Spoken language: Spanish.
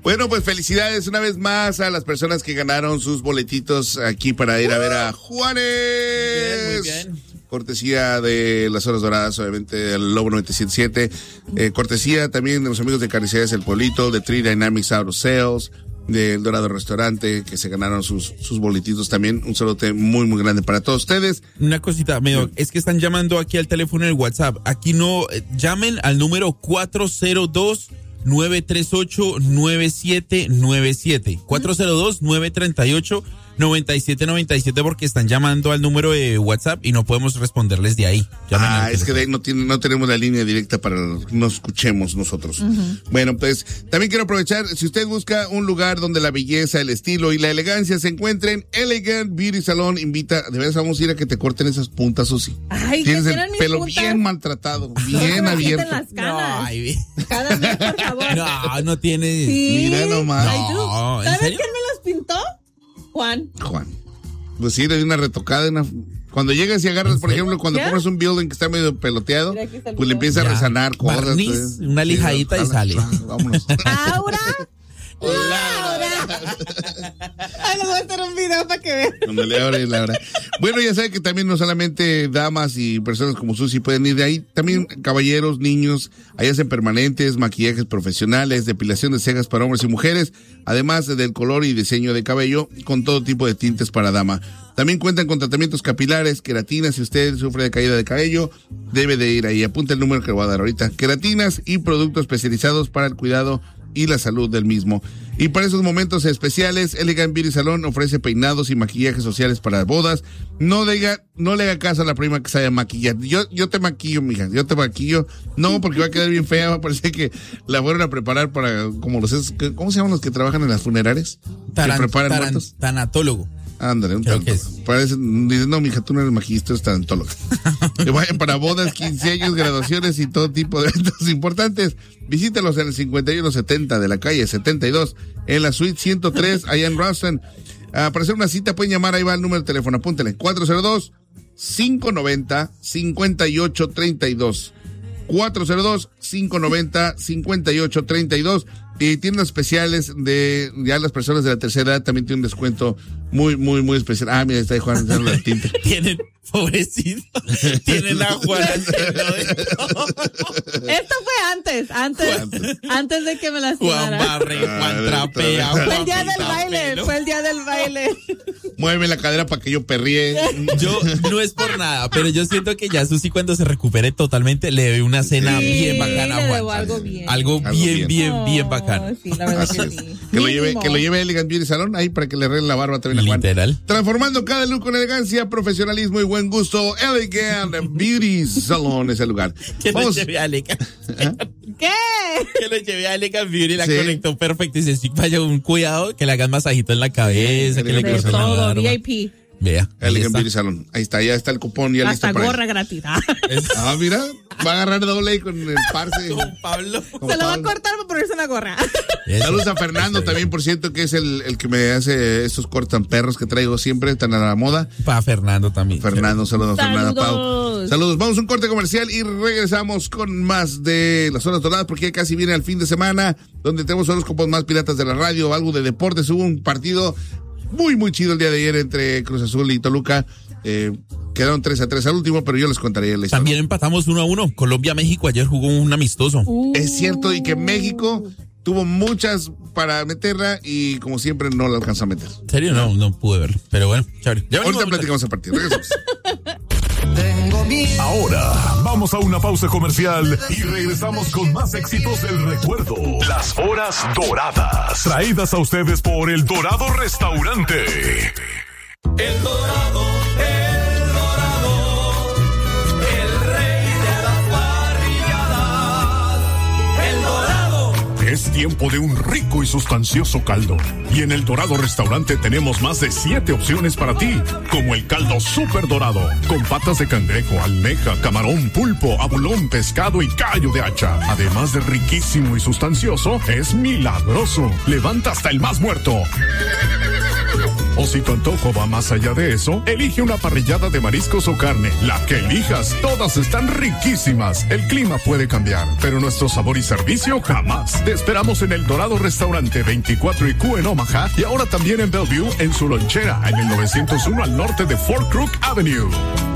Bueno, pues felicidades una vez más a las personas que ganaron sus boletitos aquí para ir a ver a Juanes. Muy bien. Cortesía de las Horas Doradas, obviamente, del Lobo 97.7. Cortesía también de los amigos de Carnicerías El Pueblito, de Tree Dynamics Auto Sales, del Dorado Restaurante, que se ganaron sus boletitos también. Un saludo muy, muy grande para todos ustedes. Una cosita, amigo, es que están llamando aquí al teléfono del WhatsApp. Aquí no, llamen al número 402-938-9797. 402-938-9797 porque están llamando al número de WhatsApp y no podemos responderles de ahí. Es que de ahí no tenemos la línea directa para que nos escuchemos nosotros. Uh-huh. Bueno, pues también quiero aprovechar, si usted busca un lugar donde la belleza, el estilo y la elegancia se encuentren, Elegant Beauty Salon invita, de verdad vamos a ir a que te corten esas puntas, Susi. Ay, tienes el pelo puntas? Bien maltratado, bien abierto. Las canas. No, cada vez, por favor. No tiene. Sí. Mira nomás. No, ¿sabes quién me los pintó? Juan. Pues sí, le una retocada, cuando llegas y agarras, por ejemplo, cuando compras un building que está medio peloteado, pues le empieza a resanar cosas. Barniz, una lijadita y sale. Vámonos. Laura. Ay, les voy a hacer un video para que vean. Laura. Bueno, ya saben que también no solamente damas y personas como Susi pueden ir de ahí, también caballeros, niños, ahí hacen permanentes, maquillajes profesionales, depilación de cejas para hombres y mujeres, además del color y diseño de cabello con todo tipo de tintes para dama. También cuentan con tratamientos capilares, queratinas. Si usted sufre de caída de cabello, debe de ir ahí. Apunta el número que le voy a dar ahorita. Queratinas y productos especializados para el cuidado y la salud del mismo. Y para esos momentos especiales, Elegant Beauty Salon ofrece peinados y maquillajes sociales para bodas. No le haga caso a la prima que se vaya a maquillar. Yo te maquillo, mija, yo te maquillo. No, porque va a quedar bien fea. Parece que la fueron a preparar para, ¿cómo se llaman los que trabajan en las funerarias? Tanatólogo. Ándale, un tanto. Parece, dice, no, mija, tú no eres maquillista, eres tantólogo. Que vayan para bodas, 15 años, graduaciones y todo tipo de eventos importantes. Visítalos en el 5170 de la calle 72, en la suite 103, allá en Rawson. Para hacer una cita pueden llamar, ahí va el número de teléfono, apúntele, 402-590-5832. 402-590-5832. Y tiendas especiales de ya las personas de la tercera edad también tienen un descuento muy, muy, muy especial. Mira, está ahí Juan echando la tinta. Tienen, pobrecito, tienen a Juan. Esto fue antes de que me lastimara. Juan barre, Juan trapea. Fue el día del baile. Mueve la cadera para que yo perríe. Yo, no es por nada, pero yo siento que ya Susi cuando se recupere totalmente le debe una cena bien bacana a Juan. Algo bien bacano. Sí, la verdad que sí. Que lo lleve Elegant Beauty Salon ahí para que le arreglen la barba también a Juan. Literal. Transformando cada look con elegancia, profesionalismo y buen gusto, Elegant Beauty Salon es el lugar. Que lo lleve a Elegant. ¿Qué? Que lo lleve a Elegant Beauty, la conectó perfecto y dice, sí, vaya un cuidado, que le hagan masajito en la cabeza, que le corten la barba. VIP. Vea. Elegant Beauty Salon. Ahí está, ya está el cupón ya listo. Hasta gorra gratis. Mira, va a agarrar doble ahí con el parce. Con Pablo. Se lo va a cortar para ponerse una gorra. Saludos a Fernando también, por cierto, que es el que me hace estos cortan perros que traigo siempre, tan a la moda. Para Fernando también. Saludos a Fernando, Pau. Saludos, vamos a un corte comercial y regresamos con más de las Horas Doradas, porque ya casi viene el fin de semana, donde tenemos horóscopos más piratas de la radio, algo de deportes. Hubo un partido muy, muy chido el día de ayer entre Cruz Azul y Toluca. Quedaron 3-3 al último, pero yo les contaré la historia. También empatamos 1-1. Colombia-México ayer jugó un amistoso. Es cierto, y que México tuvo muchas para meterla y como siempre no la alcanzó a meter. ¿En serio? No pude verlo. Pero bueno, chévere. Ahorita platicamos el partido. Regresamos. Ahora vamos a una pausa comercial y regresamos con más éxitos del recuerdo. Las Horas Doradas, traídas a ustedes por El Dorado Restaurante. El Dorado, el rey de las parrilladas. El Dorado. Es tiempo de un rico y sustancioso caldo. Y en El Dorado Restaurante tenemos más de 7 opciones para ti, como el caldo Super Dorado, con patas de cangrejo, almeja, camarón, pulpo, abulón, pescado y callo de hacha. Además de riquísimo y sustancioso, es milagroso. Levanta hasta el más muerto. O si tu antojo va más allá de eso, elige una parrillada de mariscos o carne. La que elijas, todas están riquísimas. El clima puede cambiar, pero nuestro sabor y servicio jamás. Te esperamos en El Dorado Restaurante 24 y Q en Omaha y ahora también en Bellevue en su lonchera en el 901 al norte de Fort Crook Avenue.